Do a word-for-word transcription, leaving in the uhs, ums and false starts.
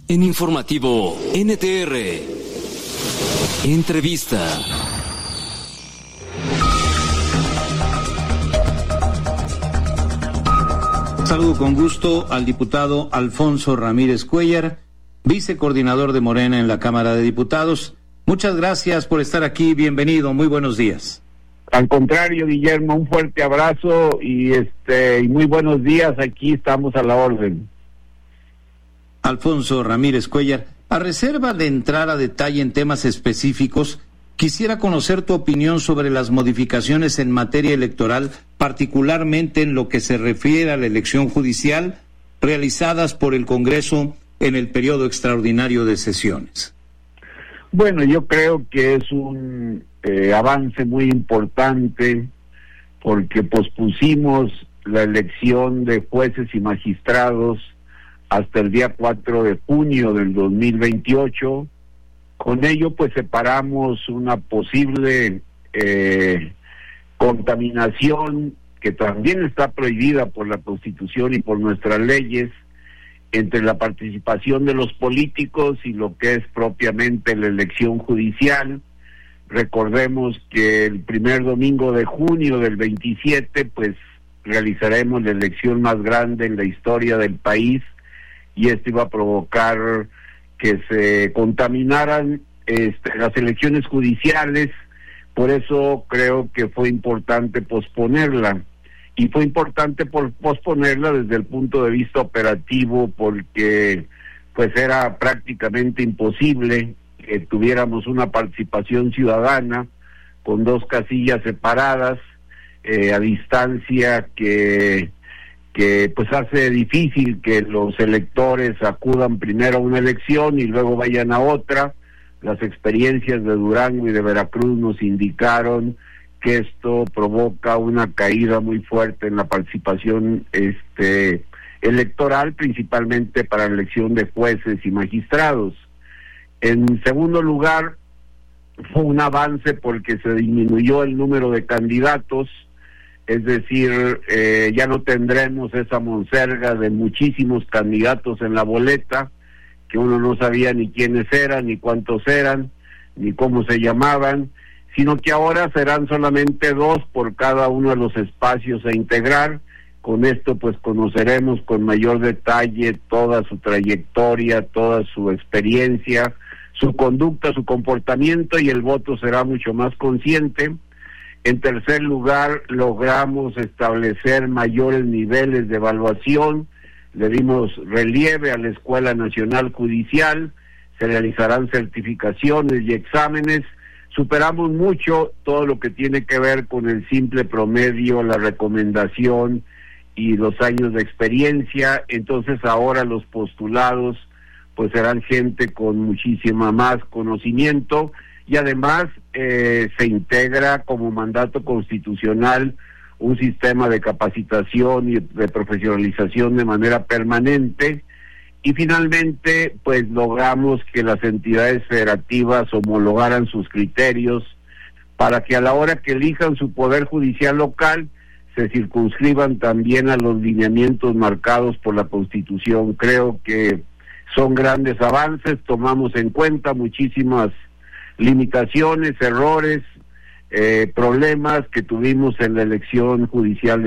En Informativo N T R, entrevista. Saludo con gusto al diputado Alfonso Ramírez Cuéllar, vicecoordinador de Morena en la Cámara de Diputados. Muchas gracias por estar aquí, bienvenido, muy buenos días. Al contrario, Guillermo, un fuerte abrazo y este y muy buenos días, aquí estamos a la orden. Alfonso Ramírez Cuéllar, a reserva de entrar a detalle en temas específicos, quisiera conocer tu opinión sobre las modificaciones en materia electoral, particularmente en lo que se refiere a la elección judicial, realizadas por el Congreso en el periodo extraordinario de sesiones. Bueno, yo creo que es un eh, avance muy importante porque pospusimos la elección de jueces y magistrados hasta el día cuatro de junio del dos mil veintiocho. Con ello, pues, separamos una posible eh, contaminación que también está prohibida por la Constitución y por nuestras leyes entre la participación de los políticos y lo que es propiamente la elección judicial. Recordemos que el primer domingo de junio del veintisiete, pues, realizaremos la elección más grande en la historia del país, y esto iba a provocar que se contaminaran este, las elecciones judiciales. Por eso creo que fue importante posponerla, y fue importante por posponerla desde el punto de vista operativo, porque pues era prácticamente imposible que tuviéramos una participación ciudadana con dos casillas separadas eh, a distancia que que pues hace difícil que los electores acudan primero a una elección y luego vayan a otra. Las experiencias de Durango y de Veracruz nos indicaron que esto provoca una caída muy fuerte en la participación este electoral, principalmente para la elección de jueces y magistrados. En segundo lugar, fue un avance porque se disminuyó el número de candidatos. Es decir, eh, ya no tendremos esa monserga de muchísimos candidatos en la boleta, que uno no sabía ni quiénes eran, ni cuántos eran, ni cómo se llamaban, sino que ahora serán solamente dos por cada uno de los espacios a integrar. Con esto pues conoceremos con mayor detalle toda su trayectoria, toda su experiencia, su conducta, su comportamiento, y el voto será mucho más consciente. En tercer lugar, logramos establecer mayores niveles de evaluación, le dimos relieve a la Escuela Nacional Judicial, se realizarán certificaciones y exámenes, superamos mucho todo lo que tiene que ver con el simple promedio, la recomendación y los años de experiencia. Entonces ahora los postulados pues serán gente con muchísima más conocimiento. Y además eh, se integra como mandato constitucional un sistema de capacitación y de profesionalización de manera permanente. Y finalmente, pues logramos que las entidades federativas homologaran sus criterios para que a la hora que elijan su poder judicial local se circunscriban también a los lineamientos marcados por la Constitución. Creo que son grandes avances, tomamos en cuenta muchísimas limitaciones, errores, eh, problemas que tuvimos en la elección judicial